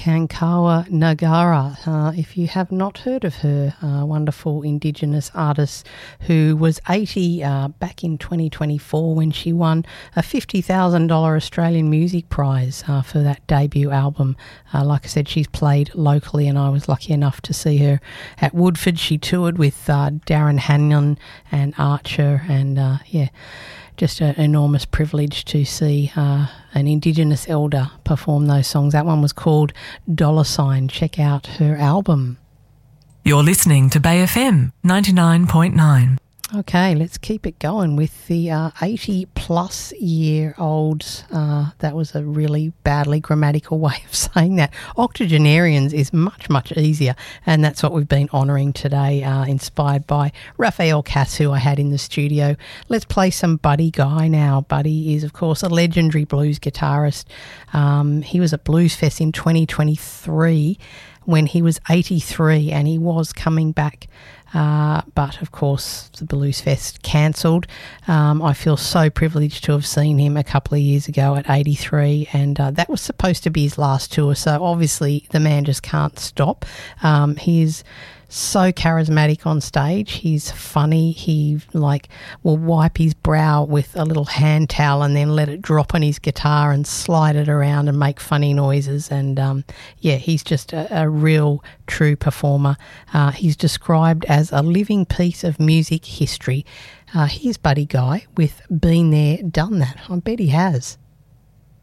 Kankawa Nagara. If you have not heard of her, wonderful Indigenous artist who was 80 back in 2024 when she won a $50,000 Australian Music Prize for that debut album. Like I said, she's played locally and I was lucky enough to see her at Woodford. She toured with Darren Hanlon and Archer and just an enormous privilege to see an Indigenous elder perform those songs. That one was called Dollar Sign. Check out her album. You're listening to Bay FM 99.9. Okay, let's keep it going with the 80-plus-year-olds. That was a really badly grammatical way of saying that. Octogenarians is much, much easier, and that's what we've been honouring today, inspired by Raphael Cass, who I had in the studio. Let's play some Buddy Guy now. Buddy is, of course, a legendary blues guitarist. He was at Blues Fest in 2023 when he was 83, and he was coming back. But, of course, the Blues Fest cancelled. I feel so privileged to have seen him a couple of years ago at 83, and that was supposed to be his last tour, so obviously the man just can't stop. He is so charismatic on stage. He's funny. He will wipe his brow with a little hand towel and then let it drop on his guitar and slide it around and make funny noises. And he's just a real true performer. He's described as a living piece of music history. Here's Buddy Guy with Been There, Done That. I bet he has.